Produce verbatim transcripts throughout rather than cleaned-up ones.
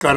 から、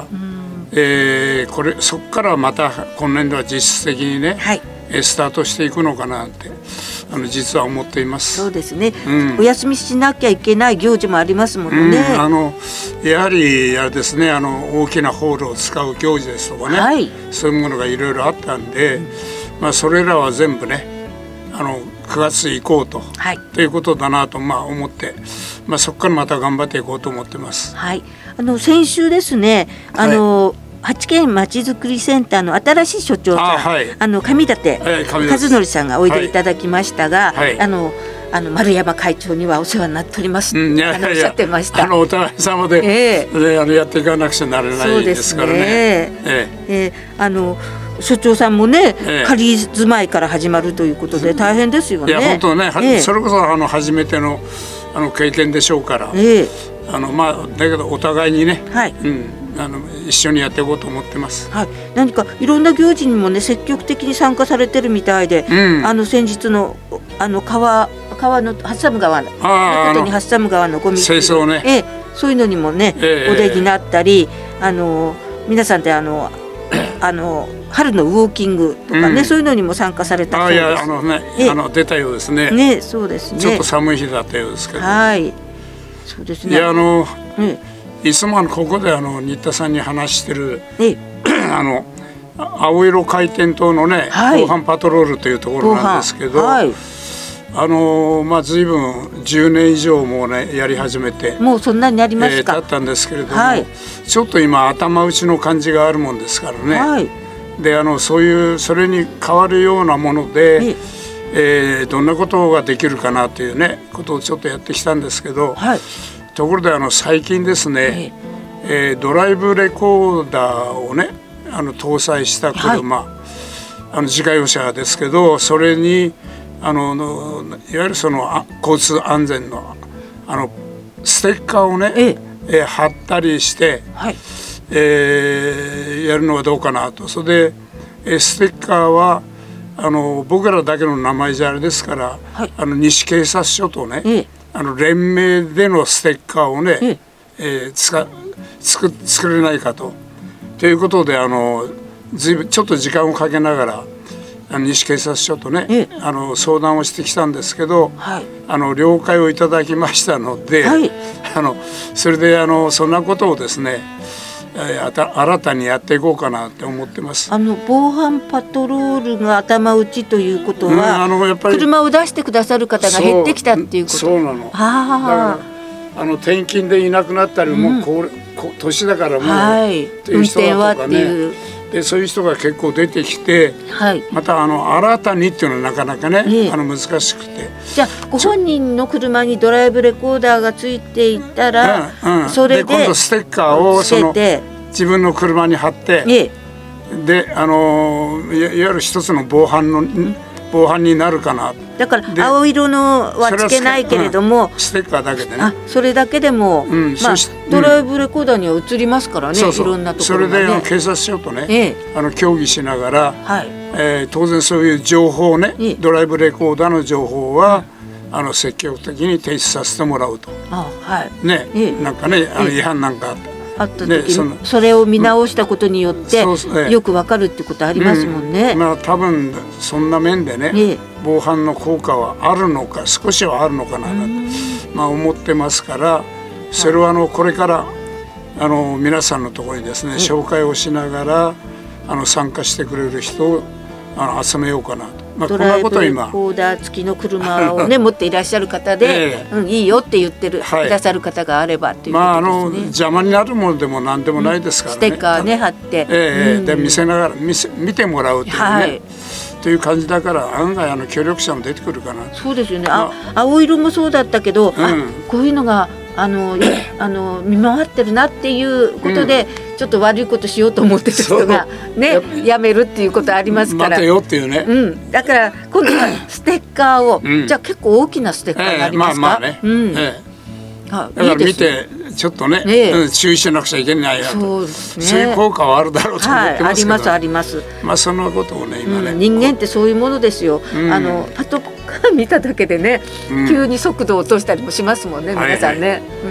えー、これそこからまた今年度は実質的にね、はい、スタートしていくのかなってあの実は思っています。 そうですね、うん、お休みしなきゃいけない行事もありますもんね、 うん、あのやはりあれですね、あの大きなホールを使う行事ですとかね、はい、そういうものがいろいろあったんで、うん、まあ、それらは全部ねあのくがつ以降と、はい、ということだなとまあ思って、まあ、そこからまた頑張っていこうと思ってます。 はい、あの先週ですね、あの、はい、八軒まちづくりセンターの新しい所長さん、あ、はい、あの上立和則さんがおいでいただきましたが、はいはい、あのあの丸山会長にはお世話になっております、うん、いやいやいや、おっしゃってました。 あのお互い様で、えー、であのやっていかなくちゃなれないですからね。えーえー、あの所長さんもね、えー、仮住まいから始まるということで大変ですよね。 いや本当ね、えー、それこそあの初めてのあの経験でしょうから、えー、あのまあだけどお互いにね、はい、うん、あの一緒にやっていこうと思ってます。はい、 何かいろんな行事にもね積極的に参加されてるみたいで、うん、あの先日のあの川川のハッサム川のことにハッサム川のゴミ清掃ね、 ええ、そういうのにもね、ええ、お出になったり、あの皆さんであのあの春のウォーキングとかね、うん、そういうのにも参加されたそうです。 あ、いや、あのね、ええ、あの出たようですね。 ね、そうですね。 ちょっと寒い日だったようですけど。 はい、そうですね。 いや、あの、ええ、いつもあのここであの新田さんに話してる、ええ、あの青色回転灯のね、はい、防犯パトロールというところなんですけど、はい、あのまあ随分じゅうねん以上もねやり始めて、 もうそんなになりますか。 えー、経ったんですけれども、はい、ちょっと今頭打ちの感じがあるもんですからね。はい、であのそういうそれに変わるようなもので、ええー、どんなことができるかなというねことをちょっとやってきたんですけど、はい、ところであの最近ですね、ええー、ドライブレコーダーをねあの搭載した車、はい、あの自家用車ですけど、それにあののいわゆるその交通安全のあのステッカーをね、ええー、貼ったりして、はい、えー、やるのはどうかなと。それで、えー、ステッカーはあの僕らだけの名前じゃあれですから、はい、あの西警察署とね、ええ、あの連名でのステッカーをね、えええー、つか作作れないかと。ということであのずいぶんちょっと時間をかけながらあの西警察署とね、ええ、あの相談をしてきたんですけど、はい、あの了解をいただきましたので、はい、あのそれであのそんなことをですね新たにやっていこうかなって思ってます。 あの防犯パトロールが頭打ちということは、うん、あのやっぱり車を出してくださる方が減ってきたっていうこと。 そうなの。ああの転勤でいなくなったり、うん、もうここ年だからもう、はい、 運転はっていう。 でそういう人が結構出てきて、はい、またあの新たにっていうのはなかなかね、ええ、あの難しくて、 じゃあご本人の車にドライブレコーダーがついていたら、うんうん、それで今度ステッカーをその自分の車に貼って、ええ、であのいわゆる一つの防犯の防犯になるかな。 だから青色のはつけないけれども、 うん、ステッカーだけでね、 あそれだけでも、うん、まあ、ドライブレコーダーには映りますからね、そうそう、いろんなところがね。 それで警察署とね、ええ、あの協議しながら、はい、えー、当然そういう情報をね、ええ、ドライブレコーダーの情報は、うん、あの積極的に提出させてもらうと。あ、はい、ね、ええ、なんかねあの違反なんかあって。 あった時に、ね、そ, それを見直したことによって、うん、よくわかるってことありますもんね。 うん、まあ多分そんな面でね、ね、防犯の効果はあるのか少しはあるのかなと、まあ、思ってますから、それはあのこれからあの皆さんのところにですね紹介をしながらあの参加してくれる人をあの集めようかなと。まあ、 ドライブレコーダー付きの車をね持っていらっしゃる方で、えーうん、いいよって言ってる、はい、くださる方があればということですね。まあ、あの邪魔になるものでも何でもないですからね、 うん、ステッカーね貼って、 えーうん、で見せながら見せ見てもらうというね、はい、という感じだから案外あの協力者も出てくるかな。 そうですよね、まあ、青色もそうだったけど、うん、あこういうのがあのあの見回ってるなっていうことで、うん、ちょっと悪いことしようと思ってた人がねやめるっていうことありますから、 待てよっていうね、 うん、だから今度はステッカーを、うん、じゃあ結構大きなステッカーがありますか。えー、まあまあね、うん、えー、あだから見てちょっとね、えー、注意しなくちゃいけないなと、そうですね、そういう効果はあるだろうと思ってますけど、はい、ありますあります。 まあそんなことをね今ね、 うん、人間ってそういうものですよ、うん、あのパトカー見ただけでね、うん、急に速度を落としたりもしますもんね、皆さんね、はいはい、うん、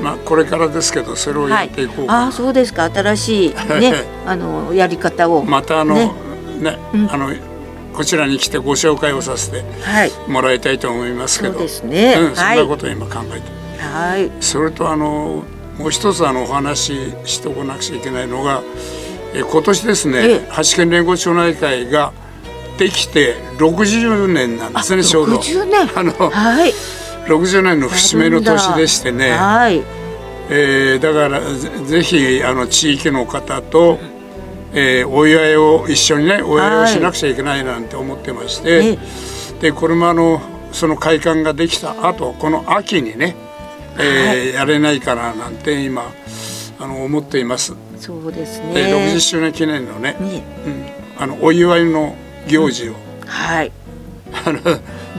まあこれからですけどそれをやっていこうかな、 はい、あそうですか。新しいねあのやり方をまたあのね、ね、うん、あのこちらに来てご紹介をさせてもらいたいと思いますけど、はい、そうですね、うん、そんなことを今考えて、はい、それとあのもう一つあのお話ししておかなくちゃいけないのが、え今年ですね八県連合町内会ができてろくじゅうねんなんですね。ちょうどろくじゅうねんあの、はい、ろくじゅうねんの節目の年でしてね、はい、えー、だからぜひあの地域の方と、えー、お祝いを一緒にねお祝いをしなくちゃいけないなんて思ってまして、はい、でこれもあのその会館ができた後この秋にね、えーはい、やれないかななんて今あの思っています。そうですね。でろくじゅっしゅうねん記念のね、ね、うん、あのお祝いの行事を、うん、はいあの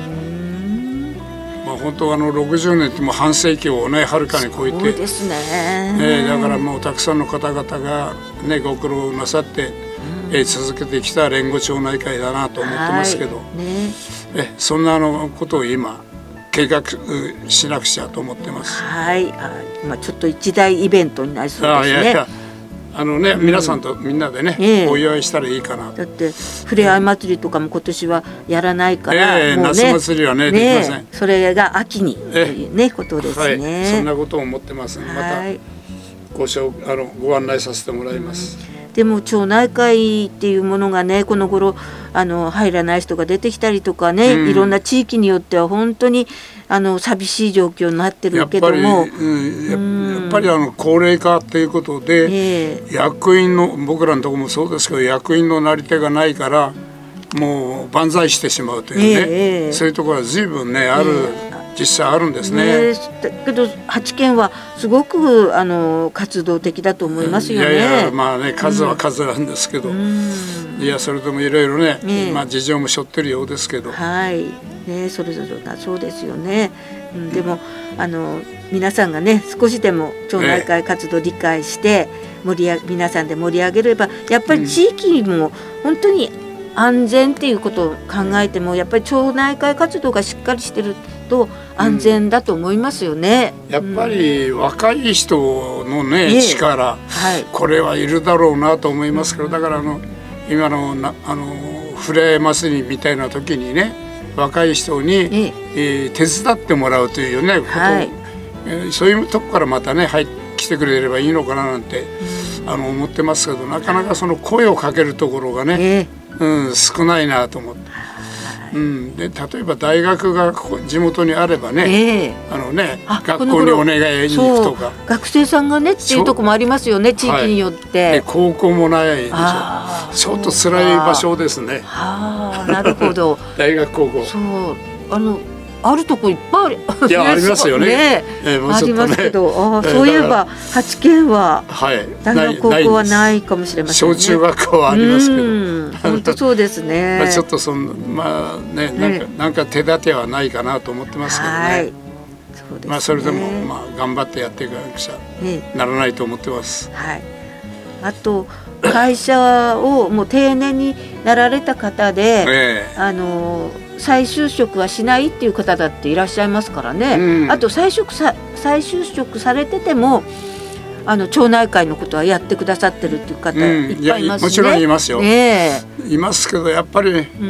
まあ本当あのろくじゅうねんってもう半世紀をねはるかに超えて、そうですね、ね、だからもうたくさんの方々がねご苦労なさって、うん、え続けてきた連合町内会だなと思ってますけど、はいね、えそんなあのことを今計画しなくちゃと思ってます。はい、あ、まあちょっと一大イベントになりそうですね。あ、いやいや、あのね、うん、皆さんとみんなでね、えー、お祝いしたらいいかな。だってふれあい祭りとかも今年はやらないから、えー、もうね、夏祭りはね、ね、できません。それが秋にというね、えー、ことですね、はい。そんなことを思ってます。またご紹あのご案内させてもらいます。うん、でも町内会っていうものがねこの頃あの入らない人が出てきたりとかね、うん、いろんな地域によっては本当にあの寂しい状況になってるけども、やっぱり、うん、やっぱりあの高齢化っていうことで、えー、役員の僕らのところもそうですけど役員のなり手がないからもう万歳してしまうというね、えー、そういうところは随分ねある、えー実際あるんですね。だけど八県はすごくあの活動的だと思いますよね。いやいやまあね数は数なんですけど、うん、いやそれともいろいろね、ね、まあ事情も背負ってるようですけど、はいね、それぞれだそうですよね。うん、でもあの皆さんがね少しでも町内会活動を理解して盛り上皆さんで盛り上げればやっぱり地域も本当に安全っていうことを考えてもやっぱり町内会活動がしっかりしてると安全だと思いますよね。うん、やっぱり若い人のね、ね力、はい、これはいるだろうなと思いますけど、だからあの今のなあのふれあい祭りみたいな時にね若い人に、ええー、手伝ってもらうというねことを、はいえー、そういうとこからまたね入って来てくれればいいのかななんて、うん、あの思ってますけどなかなかその声をかけるところがね、えーうん、少ないなと思って。うん、で例えば大学がここ地元にあればね、えー、あのね学校にお願いに行くとか学生さんがねっていうとこもありますよね地域によって、はい、で高校もないでしょちょっと辛い場所ですね。あなるほど大学高校そうあのあるとこいっぱいあるいやありますよね、ねえー、もうちょっとねありますけどあそういえば八県は大学高校はないかもしれませんね。小中学校はありますけど本当そうですねまあちょっとそのまあねなんか、ね、なんか手立てはないかなと思ってますけどね。はいそうですねまあそれでもまあ頑張ってやっていかなくちゃならないと思ってます。はい、あと会社をもう定年になられた方で、えー、あの再就職はしないっていう方だっていらっしゃいますからね、うん、あと再就さ再就職されててもあの町内会のことはやってくださってるっていう方いっぱいいますね、うん、もちろんいますよ、えー、いますけどやっぱり、うん、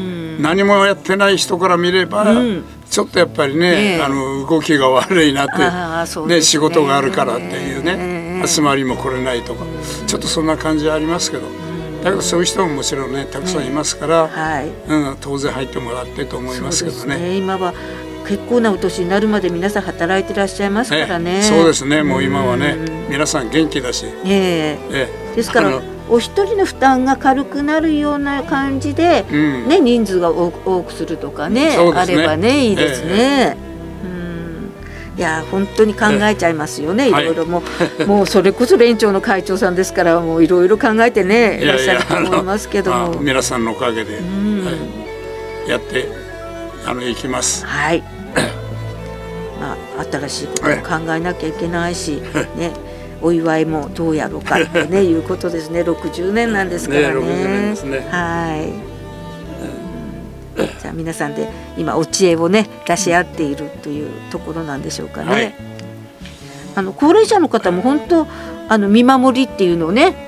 何もやってない人から見れば、うん、ちょっとやっぱりね、えー、あの動きが悪いなって、ねね、仕事があるからっていうね、えー、集まりも来れないとか、うん、ちょっとそんな感じはありますけどだけどそういう人ももちろんねたくさんいますから、うんはいうん、当然入ってもらってと思いますけど ね, ね今は結構なお年になるまで皆さん働いてらっしゃいますからね。そうですねもう今はね、うん、皆さん元気だし、えーえー、ですからお一人の負担が軽くなるような感じで、うんね、人数が多くするとか ね, ねあればねいいですね、えーいや本当に考えちゃいますよねいろいろもう、はい、もうそれこそ連長の会長さんですからもういろいろ考えてねいらっしゃると思いますけども、まあ、皆さんのおかげで、うんはい、やってあのいきます。はい、まあ、新しいことを考えなきゃいけないし、ね、お祝いもどうやろうかってねいうことですねろくじゅうねんなんですからね。ねろくじゅうねんですねはいじゃあ皆さんで今お知恵をね出し合っているというところなんでしょうかね、はいあの高齢者の方も本当あの見守りっていうのをね